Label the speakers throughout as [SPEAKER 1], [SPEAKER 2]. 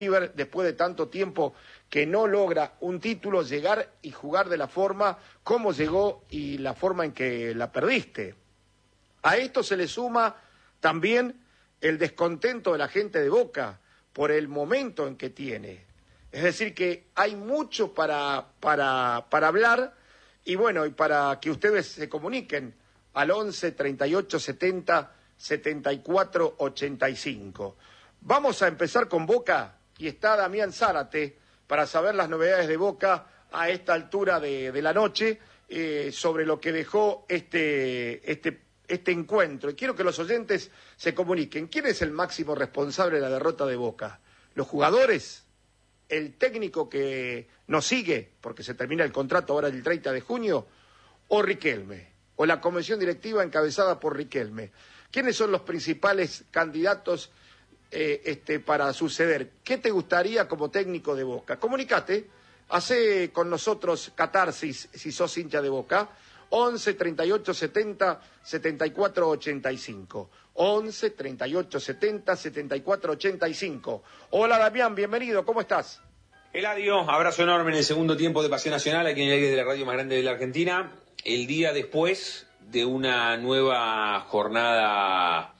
[SPEAKER 1] River, después de tanto tiempo que no logra un título, llegar y jugar de la forma como llegó y la forma en que la perdiste. A esto se le suma también el descontento de la gente de Boca por el momento en que tiene. Es decir, que hay mucho para hablar y bueno, y para que ustedes se comuniquen al 11 38 70 74 85. Vamos a empezar con Boca y está Damián Zárate para saber las novedades de Boca a esta altura de la noche sobre lo que dejó este encuentro. Y quiero que los oyentes se comuniquen. ¿Quién es el máximo responsable de la derrota de Boca? ¿Los jugadores? ¿El técnico que nos sigue, porque se termina el contrato ahora el 30 de junio? ¿O Riquelme? ¿O la comisión directiva encabezada por Riquelme? ¿Quiénes son los principales candidatos para suceder? ¿Qué te gustaría como técnico de Boca? Comunicate, hacé con nosotros catarsis si sos hincha de Boca. 11 38 70 74 85. 11 38 70 74 85. Hola Damián, bienvenido, ¿cómo estás?
[SPEAKER 2] Eladio, abrazo enorme en el segundo tiempo de Pasión Nacional, aquí en el aire de la radio más grande de la Argentina. El día después de una nueva jornada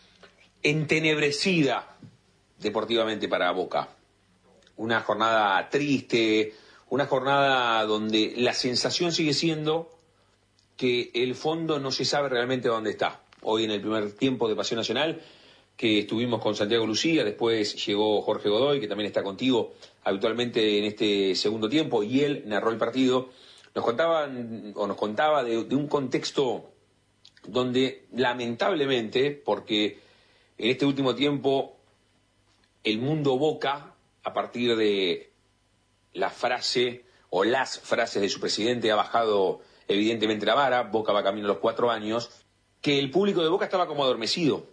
[SPEAKER 2] entenebrecida deportivamente para Boca. Una jornada triste, una jornada donde la sensación sigue siendo que el fondo no se sabe realmente dónde está. Hoy en el primer tiempo de Pasión Nacional, que estuvimos con Santiago Lucía, después llegó Jorge Godoy, que también está contigo habitualmente en este segundo tiempo, y él narró el partido. Nos contaba de un contexto donde lamentablemente, porque en este último tiempo el mundo Boca, a partir de la frase o las frases de su presidente, ha bajado evidentemente la vara. Boca va camino a los 4 años, que el público de Boca estaba como adormecido.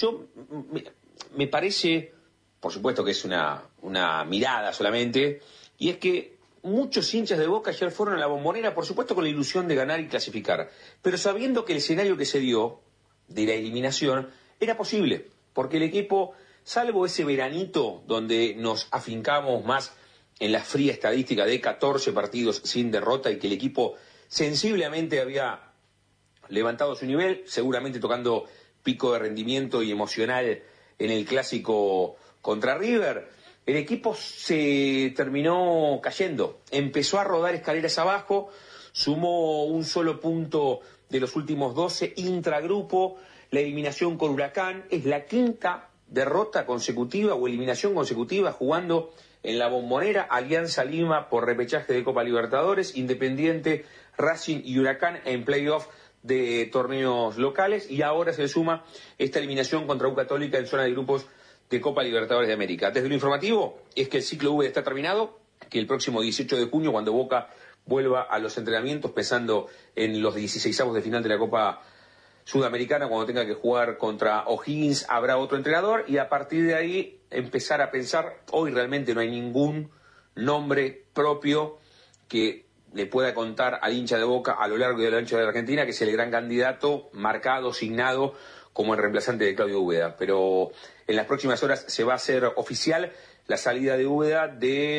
[SPEAKER 2] Me parece, por supuesto que es una mirada solamente, y es que muchos hinchas de Boca ayer fueron a la Bombonera, por supuesto con la ilusión de ganar y clasificar, pero sabiendo que el escenario que se dio de la eliminación era posible, porque el equipo, salvo ese veranito donde nos afincamos más en la fría estadística de 14 partidos sin derrota y que el equipo sensiblemente había levantado su nivel, seguramente tocando pico de rendimiento y emocional en el clásico contra River, el equipo se terminó cayendo, empezó a rodar escaleras abajo, sumó un solo punto de los últimos 12 intragrupo, la eliminación con Huracán, es la quinta derrota consecutiva o eliminación consecutiva jugando en la Bombonera, Alianza Lima por repechaje de Copa Libertadores, Independiente, Racing y Huracán en playoff de torneos locales, y ahora se le suma esta eliminación contra U Católica en zona de grupos de Copa Libertadores de América. Desde lo informativo es que el ciclo V está terminado, que el próximo 18 de junio, cuando Boca vuelva a los entrenamientos, pensando en los 16avos de final de la Copa Sudamericana, cuando tenga que jugar contra O'Higgins, habrá otro entrenador, y a partir de ahí empezar a pensar. Hoy realmente no hay ningún nombre propio que le pueda contar al hincha de Boca a lo largo y del ancho de la Argentina que es el gran candidato marcado, signado como el reemplazante de Claudio Úbeda. Pero en las próximas horas se va a hacer oficial la salida de Úbeda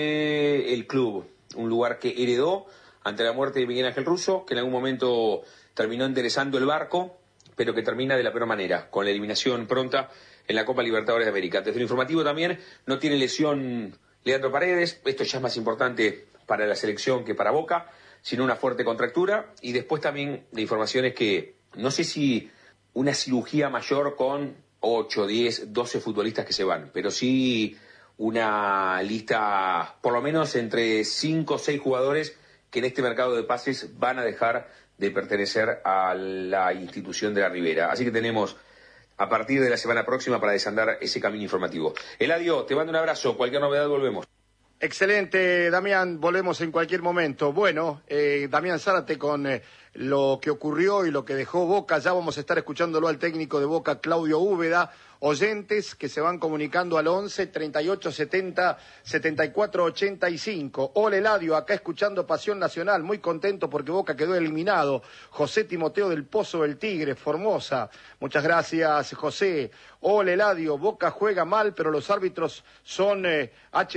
[SPEAKER 2] del club, un lugar que heredó ante la muerte de Miguel Ángel Russo, que en algún momento terminó enderezando el barco, pero que termina de la peor manera, con la eliminación pronta en la Copa Libertadores de América. Desde lo informativo también, no tiene lesión Leandro Paredes, esto ya es más importante para la selección que para Boca, sino una fuerte contractura, y después también de informaciones que no sé si una cirugía mayor con 8, 10, 12 futbolistas que se van, pero sí una lista por lo menos entre 5 o 6 jugadores que en este mercado de pases van a dejar de pertenecer a la institución de la Ribera. Así que tenemos a partir de la semana próxima para desandar ese camino informativo. Eladio, te mando un abrazo, cualquier novedad volvemos.
[SPEAKER 1] Excelente, Damián, volvemos en cualquier momento. Bueno, Damián Zárate con lo que ocurrió y lo que dejó Boca, ya vamos a estar escuchándolo al técnico de Boca, Claudio Úbeda. Oyentes que se van comunicando al 11 38 70 74 85. Hola Eladio, acá escuchando Pasión Nacional, muy contento porque Boca quedó eliminado. José Timoteo del Pozo del Tigre, Formosa. Muchas gracias, José. Hola Eladio, Boca juega mal, pero los árbitros son